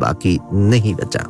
باقی نہیں بچا۔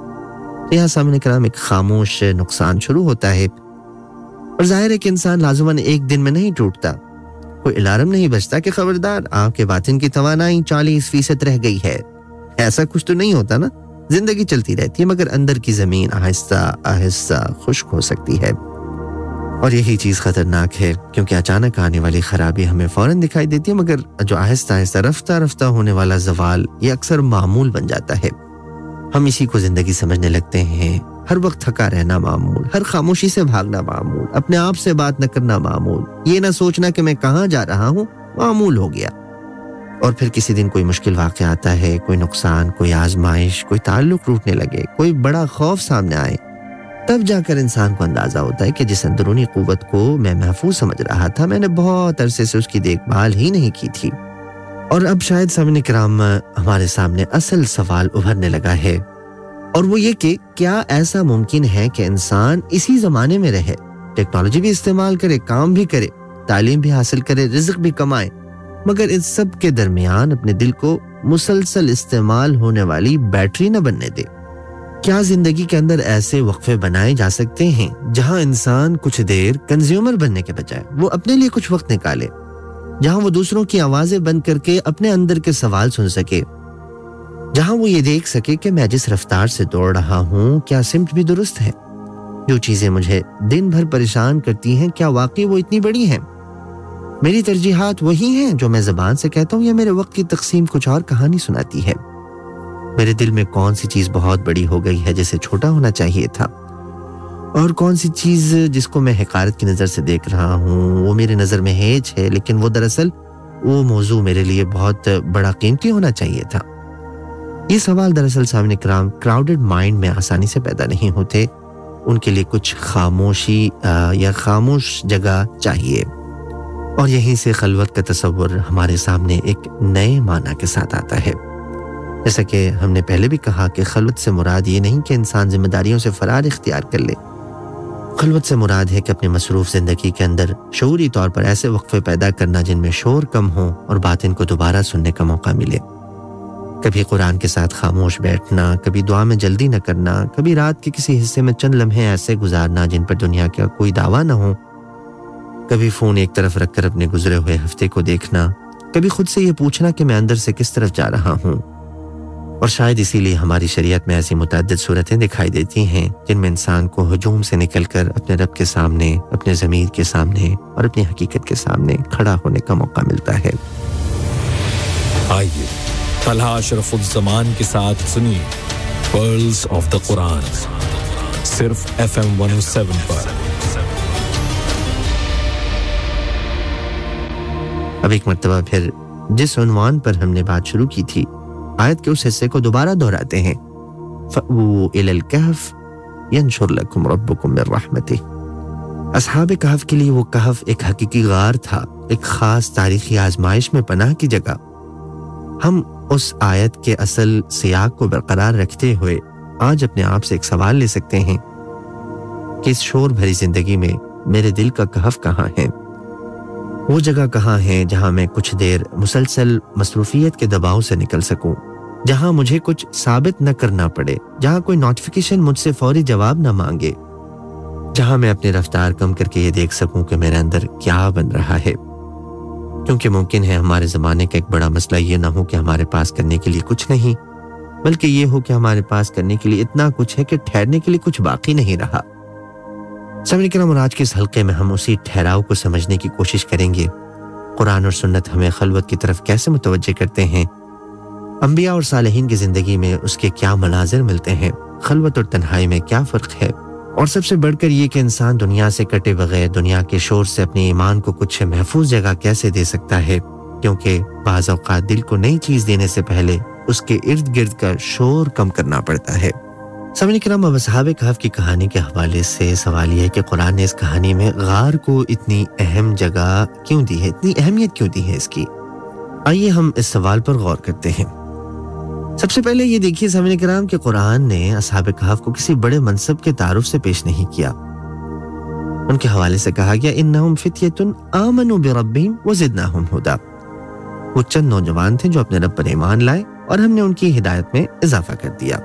یہاں سامنے کرام ایک خاموش نقصان شروع ہوتا ہے، اور ظاہر ہے کہ انسان لازماً ایک دن میں نہیں ٹوٹتا۔ کوئی الارم نہیں بجتا کہ خبردار آپ کے باطن کی توانائی 40% رہ گئی ہے، ایسا کچھ تو نہیں ہوتا نا۔ زندگی چلتی رہتی ہے مگر اندر کی زمین آہستہ آہستہ خشک ہو سکتی ہے، اور یہی چیز خطرناک ہے، کیونکہ اچانک آنے والی خرابی ہمیں فوراً دکھائی دیتی ہے، مگر جو آہستہ آہستہ رفتہ رفتہ ہونے والا زوال یہ اکثر معمول بن جاتا ہے۔ ہم اسی کو زندگی سمجھنے لگتے ہیں۔ ہر وقت تھکا رہنا معمول، ہر خاموشی سے بھاگنا معمول، اپنے آپ سے بات نہ کرنا معمول، یہ نہ سوچنا کہ میں کہاں جا رہا ہوں معمول ہو گیا۔ اور پھر کسی دن کوئی مشکل واقعہ آتا ہے، کوئی نقصان، کوئی آزمائش، کوئی تعلق ٹوٹنے لگے، کوئی بڑا خوف سامنے آئے، تب جا کر انسان کو اندازہ ہوتا ہے کہ جس اندرونی قوت کو میں محفوظ سمجھ رہا تھا، میں نے بہت عرصے سے اس کی دیکھ بھال ہی نہیں کی تھی۔ اور اب شاید سامعین کرام ہمارے سامنے اصل سوال ابھرنے لگا ہے، اور وہ یہ کہ کیا ایسا ممکن ہے کہ انسان اسی زمانے میں رہے، ٹیکنالوجی بھی استعمال کرے، کام بھی کرے، تعلیم بھی حاصل کرے، رزق بھی کمائے، مگر ان سب کے درمیان اپنے دل کو مسلسل استعمال ہونے والی بیٹری نہ بننے دے؟ کیا زندگی کے اندر ایسے وقفے بنائے جا سکتے ہیں جہاں انسان کچھ دیر کنزیومر بننے کے بجائے وہ اپنے لیے کچھ وقت نکالے، جہاں وہ دوسروں کی آوازیں بند کر کے اپنے اندر کے سوال سن سکے، جہاں وہ یہ دیکھ سکے کہ میں جس رفتار سے دوڑ رہا ہوں کیا سمت بھی درست ہے، جو چیزیں مجھے دن بھر پریشان کرتی ہیں کیا واقعی وہ اتنی بڑی ہیں، میری ترجیحات وہی ہیں جو میں زبان سے کہتا ہوں، یا میرے وقت کی تقسیم کچھ اور کہانی سناتی ہے، میرے دل میں کون سی چیز بہت بڑی ہو گئی ہے جسے چھوٹا ہونا چاہیے تھا، اور کون سی چیز جس کو میں حقارت کی نظر سے دیکھ رہا ہوں وہ میری نظر میں ہیچ ہے، لیکن وہ دراصل وہ موضوع میرے لیے بہت بڑا قیمتی ہونا چاہیے تھا۔ یہ سوال دراصل سامنے کرام کراؤڈڈ مائنڈ میں آسانی سے پیدا نہیں ہوتے، ان کے لیے کچھ خاموشی یا خاموش جگہ چاہیے، اور یہیں سے خلوت کا تصور ہمارے سامنے ایک نئے معنی کے ساتھ آتا ہے۔ جیسا کہ ہم نے پہلے بھی کہا کہ خلوت سے مراد یہ نہیں کہ انسان ذمہ داریوں سے فرار اختیار کر لے، خلوت سے مراد ہے کہ اپنے مصروف زندگی کے اندر شعوری طور پر ایسے وقفے پیدا کرنا جن میں شور کم ہو اور باطن کو دوبارہ سننے کا موقع ملے۔ کبھی قرآن کے ساتھ خاموش بیٹھنا، کبھی دعا میں جلدی نہ کرنا، کبھی رات کے کسی حصے میں چند لمحے ایسے گزارنا جن پر دنیا کا کوئی دعویٰ نہ ہو، کبھی فون ایک طرف رکھ کر اپنے گزرے ہوئے ہفتے کو دیکھنا، کبھی خود سے یہ پوچھنا کہ میں اندر سے کس طرف جا رہا ہوں۔ اور شاید اسی لیے ہماری شریعت میں ایسی متعدد صورتیں دکھائی دیتی ہیں جن میں انسان کو ہجوم سے نکل کر اپنے رب کے سامنے، اپنے ضمیر کے سامنے اور اپنی حقیقت کے سامنے کھڑا ہونے کا موقع ملتا ہے۔ آئیے طلحہ اشرف الزمان کے ساتھ سنیے پرلز آف دا قرآن، صرف FM 107 پر۔ اب ایک مرتبہ پھر جس عنوان پر ہم نے بات شروع کی تھی، آیت کے اس حصے کو دوبارہ دہراتے ہیں، فَأْوُوا إِلَى الْكَهْفِ يَنْشُرْ لَكُمْ رَبُّكُمْ مِنْ رَحْمَتِهِ۔ اصحاب کہف کے لیے وہ کہف ایک حقیقی غار تھا، ایک خاص تاریخی آزمائش میں پناہ کی جگہ۔ ہم اس آیت کے اصل سیاق کو برقرار رکھتے ہوئے آج اپنے آپ سے ایک سوال لے سکتے ہیں کہ اس شور بھری زندگی میں میرے دل کا کہف کہاں ہے؟ وہ جگہ کہاں ہے جہاں میں کچھ دیر مسلسل مصروفیت کے دباؤ سے نکل سکوں، جہاں مجھے کچھ ثابت نہ کرنا پڑے، جہاں کوئی نوٹیفیکیشن مجھ سے فوری جواب نہ مانگے، جہاں میں اپنی رفتار کم کر کے یہ دیکھ سکوں کہ میرے اندر کیا بن رہا ہے۔ کیونکہ ممکن ہے ہمارے زمانے کا ایک بڑا مسئلہ یہ نہ ہو کہ ہمارے پاس کرنے کے لیے کچھ نہیں، بلکہ یہ ہو کہ ہمارے پاس کرنے کے لیے اتنا کچھ ہے کہ ٹھہرنے کے لیے کچھ باقی نہیں رہا۔ سامعین کرام، آج کے اس حلقے میں ہم اسی ٹھہراؤ کو سمجھنے کی کوشش کریں گے۔ قرآن اور سنت ہمیں خلوت کی طرف کیسے متوجہ کرتے ہیں، انبیاء اور صالحین کی زندگی میں اس کے کیا مناظر ملتے ہیں، خلوت اور تنہائی میں کیا فرق ہے، اور سب سے بڑھ کر یہ کہ انسان دنیا سے کٹے بغیر دنیا کے شور سے اپنے ایمان کو کچھ محفوظ جگہ کیسے دے سکتا ہے، کیونکہ بعض اوقات دل کو نئی چیز دینے سے پہلے اس کے ارد گرد کا شور کم کرنا پڑتا ہے۔ سامعین کرام، اب اصحاب کہف کی کہانی کے حوالے سے سوال یہ ہے کہ قرآن نے اس کہانی میں غار کو اتنی اہم جگہ کیوں دی ہے، اتنی اہمیت کیوں دی ہے اس کی؟ آئیے ہم اس سوال پر غور کرتے ہیں۔ سب سے پہلے یہ دیکھیے سامعین کرام کہ قرآن نے اصحاب کہف کو کسی بڑے منصب کے تعارف سے پیش نہیں کیا۔ ان کے حوالے سے کہا گیا انہم فتیۃ آمنوا بربہم وزدناہم ھدی، وہ چند نوجوان تھے جو اپنے رب پر ایمان لائے اور ہم نے ان کی ہدایت میں اضافہ کر دیا۔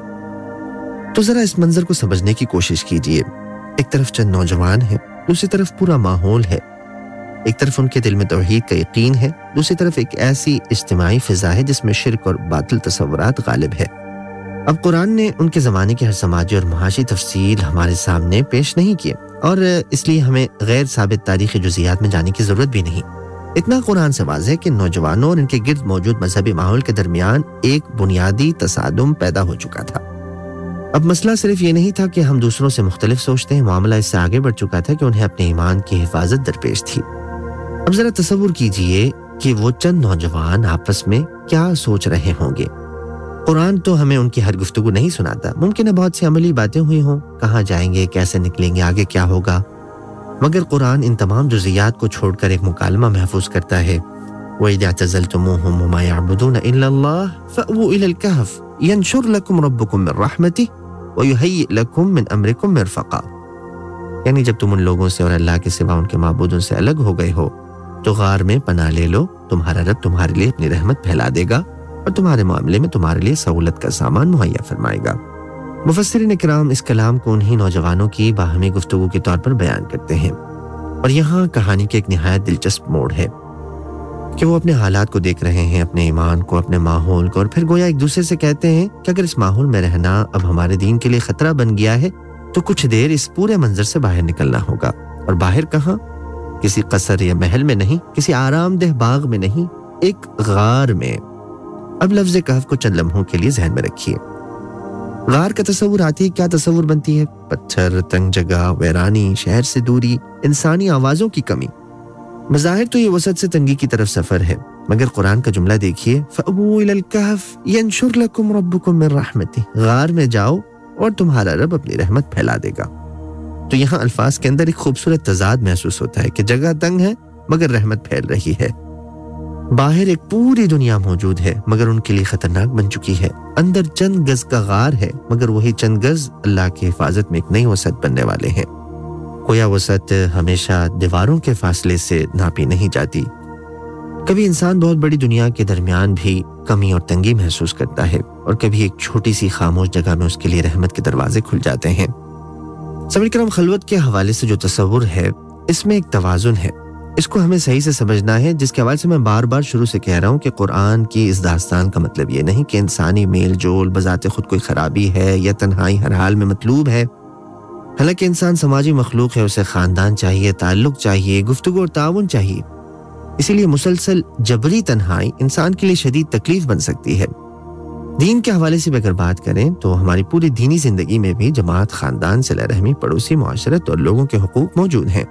تو ذرا اس منظر کو سمجھنے کی کوشش کیجئے۔ ایک طرف چند نوجوان ہیں، دوسری طرف پورا ماحول ہے۔ ایک طرف ان کے دل میں توحید کا یقین ہے، دوسری طرف ایک ایسی اجتماعی فضا ہے جس میں شرک اور باطل تصورات غالب ہے۔ اب قرآن نے ان کے زمانے کی ہر سماجی اور معاشی تفصیل ہمارے سامنے پیش نہیں کیے، اور اس لیے ہمیں غیر ثابت تاریخی جزئیات میں جانے کی ضرورت بھی نہیں۔ اتنا قرآن سے واضح ہے کہ نوجوانوں اور ان کے گرد موجود مذہبی ماحول کے درمیان ایک بنیادی تصادم پیدا ہو چکا تھا۔ اب مسئلہ صرف یہ نہیں تھا کہ ہم دوسروں سے مختلف سوچتے ہیں، معاملہ اس سے آگے بڑھ چکا تھا کہ انہیں اپنے ایمان کی حفاظت درپیش تھی۔ اب ذرا تصور کیجئے کہ وہ چند نوجوان آپس میں کیا سوچ رہے ہوں گے۔ قرآن تو ہمیں ان کی ہر گفتگو نہیں سناتا، ممکن ہے بہت سی عملی باتیں ہوئی ہوں، کہاں جائیں گے، کیسے نکلیں گے، آگے کیا ہوگا، مگر قرآن ان تمام جزئیات کو چھوڑ کر ایک مکالمہ محفوظ کرتا ہے۔ وَإِذَا اعْتَزَلْتُمُوهُمْ وَمَا يَعْبُدُونَ إِلَّا اللَّهَ فَأْوُوا إِلَى الْكَهْفِ يَنشُرْ لَكُمْ رَبُّكُمْ مِنْ رَحْمَتِهِ وَيُهَيِّئْ لَكُمْ مِنْ أَمْرِكُمْ مِرْفَقًا، یعنی جب تم ان لوگوں سے اور اللہ کے سوا ان کے معبودوں سے الگ ہو گئے ہو تو غار میں پناہ لے لو، تمہارا رب تمہارے لیے اپنی رحمت پھیلا دے گا اور تمہارے معاملے میں تمہارے لیے سہولت کا سامان مہیا فرمائے گا۔ مفسرین کرام اس کلام کو انہی نوجوانوں کی باہمی گفتگو کے طور پر بیان کرتے ہیں، اور یہاں کہانی کے ایک نہایت دلچسپ موڑ ہے کہ وہ اپنے حالات کو دیکھ رہے ہیں، اپنے ایمان کو، اپنے ماحول کو، اور پھر گویا ایک دوسرے سے کہتے ہیں کہ اگر اس ماحول میں رہنا اب ہمارے دین کے لیے خطرہ بن گیا ہے تو کچھ دیر اس پورے منظر سے باہر نکلنا ہوگا۔ اور باہر کہاں؟ کسی قصر یا محل میں نہیں، کسی آرام دہ باغ میں نہیں، ایک غار میں۔ اب لفظ کہف کو چند لمحوں کے لیے ذہن میں رکھیے۔ غار کا تصور آتی ہے، کیا تصور بنتی ہے؟ پتھر، تنگ جگہ، ویرانی، شہر سے دوری، انسانی آوازوں کی کمی۔ بظاہر تو یہ وسط سے تنگی کی طرف سفر ہے، مگر قرآن کا جملہ دیکھیے، فَأْوُوا إِلَى الْكَهْفِ يَنشُرْ لَكُمْ رَبُّكُمْ مِنْ رَحْمَتِهِ، غار میں جاؤ اور تمہارا رب اپنی رحمت پھیلا دے گا۔ تو یہاں الفاظ کے اندر ایک خوبصورت تضاد محسوس ہوتا ہے کہ جگہ تنگ ہے مگر رحمت پھیل رہی ہے۔ باہر ایک پوری دنیا موجود ہے مگر ان کے لیے خطرناک بن چکی ہے۔ اندر چند گز کا غار ہے مگر وہی چند گز اللہ کی حفاظت میں ایک نئی وسعت بننے والے ہیں۔ کوئی وسعت ہمیشہ دیواروں کے فاصلے سے ناپی نہیں جاتی۔ کبھی انسان بہت بڑی دنیا کے درمیان بھی کمی اور تنگی محسوس کرتا ہے، اور کبھی ایک چھوٹی سی خاموش جگہ میں اس کے لیے رحمت کے دروازے کھل جاتے ہیں۔ سامعین کرام، خلوت کے حوالے سے جو تصور ہے اس میں ایک توازن ہے، اس کو ہمیں صحیح سے سمجھنا ہے، جس کے حوالے سے میں بار بار شروع سے کہہ رہا ہوں کہ قرآن کی اس داستان کا مطلب یہ نہیں کہ انسانی میل جول بذات خود کوئی خرابی ہے یا تنہائی ہر حال میں مطلوب ہے۔ حالانکہ انسان سماجی مخلوق ہے، اسے خاندان چاہیے، تعلق چاہیے، گفتگو اور تعاون چاہیے۔ اسی لیے مسلسل جبری تنہائی انسان کے لیے شدید تکلیف بن سکتی ہے۔ دین کے حوالے سے بھی اگر بات کریں تو ہماری پوری دینی زندگی میں بھی جماعت، خاندان، صلہ رحمی، پڑوسی، معاشرت اور لوگوں کے حقوق موجود ہیں۔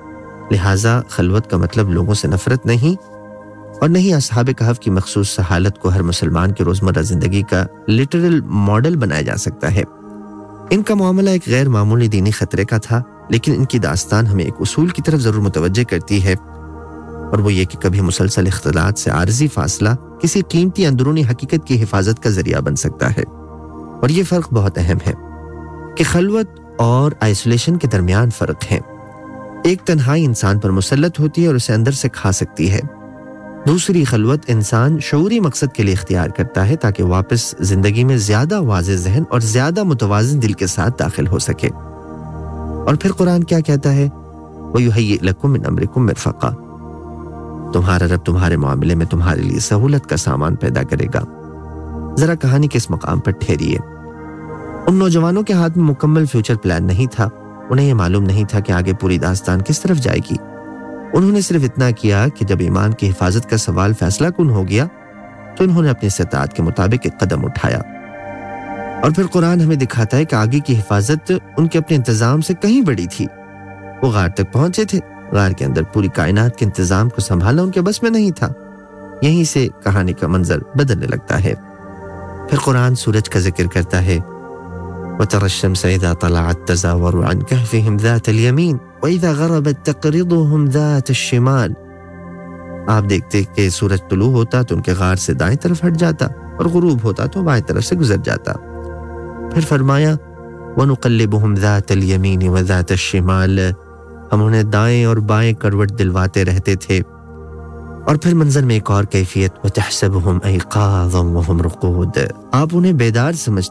لہٰذا خلوت کا مطلب لوگوں سے نفرت نہیں، اور نہیں اصحاب کہف کی مخصوص حالت کو ہر مسلمان کی روزمرہ زندگی کا لٹرل ماڈل بنایا جا سکتا ہے۔ ان کا معاملہ ایک غیر معمولی دینی خطرے کا تھا، لیکن ان کی داستان ہمیں ایک اصول کی طرف ضرور متوجہ کرتی ہے، اور وہ یہ کہ کبھی مسلسل اختلاط سے عارضی فاصلہ کسی قیمتی اندرونی حقیقت کی حفاظت کا ذریعہ بن سکتا ہے۔ اور یہ فرق بہت اہم ہے کہ خلوت اور آئسولیشن کے درمیان فرق ہے۔ ایک تنہائی انسان پر مسلط ہوتی ہے اور اسے اندر سے کھا سکتی ہے، دوسری خلوت انسان شعوری مقصد کے لیے اختیار کرتا ہے تاکہ واپس زندگی میں زیادہ واضح ذہن اور زیادہ متوازن دل کے ساتھ داخل ہو سکے۔ اور پھر قرآن کیا کہتا ہے؟ وَيُهَيِّئْ لَكُم مِّنْ أَمْرِكُم مِّرْفَقًا، تمہارا رب تمہارے معاملے میں تمہارے لیے سہولت کا سامان پیدا کرے گا۔ ذرا کہانی کے اس مقام پر ٹھہریے۔ ان نوجوانوں کے ہاتھ میں مکمل فیوچر پلان نہیں تھا، انہیں یہ معلوم نہیں تھا کہ آگے پوری داستان کس طرف جائے گی۔ انہوں نے صرف اتنا کیا کہ جب ایمان کی حفاظت کا سوال فیصلہ کن ہو گیا تو انہوں نے اپنی استطاعت کے مطابق ایک قدم اٹھایا۔ اور پھر قرآن ہمیں دکھاتا ہے کہ آگے کی حفاظت ان کے اپنے انتظام سے کہیں بڑی تھی۔ وہ غار تک پہنچے تھے، غار کے اندر پوری کائنات کے انتظام کو سنبھالنا ان کے بس میں نہیں تھا۔ یہیں سے کہانی کا منظر بدلنے لگتا ہے۔ پھر قرآن سورج کا ذکر کرتا ہے، وَتَرَى الشَّمْسَ إِذَا طَلَعَتْ تَزَاوَرُ عَنْ كَهْفِهِمْ ذَاتَ الْيَمِينِ وَإِذَا غَرَبَتْ تَقْرِضُهُمْ ذَاتَ الشِّمَالِ، آپ دیکھتے کہ سورج طلوع ہوتا تو ان کے غار سے دائیں طرف ہٹ جاتا اور غروب ہوتا تو بائیں طرف سے گزر جاتا۔ پھر فرمایا وَنُقَلِّبُهُمْ ذَاتَ الْيَمِينِ وَذَاتَ الشِّمَالِ، ہم انہیں دائیں اور بائیں کروٹ دلواتے رہتے تھے۔ اور پھر منظر میں ایک اور کیفیت وَتَحْسَبُهُمْ أَيْقَاظًا وَهُمْ رُقُودٌ، آپ انہیں بیدار سمجھتے